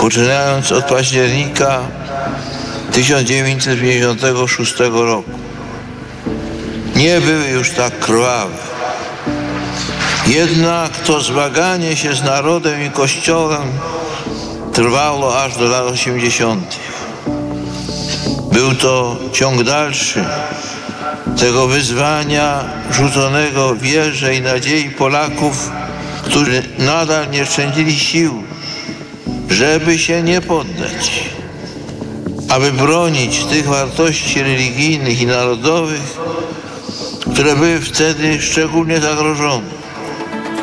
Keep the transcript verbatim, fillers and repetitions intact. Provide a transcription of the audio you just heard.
poczynając od października tysiąc dziewięćset pięćdziesiątego szóstego roku, nie były już tak krwawe. Jednak to zmaganie się z narodem i Kościołem trwało aż do lat osiemdziesiątych. Był to ciąg dalszy tego wyzwania rzuconego wierze i nadziei Polaków, którzy nadal nie szczędzili sił, żeby się nie poddać, aby bronić tych wartości religijnych i narodowych, które były wtedy szczególnie zagrożone.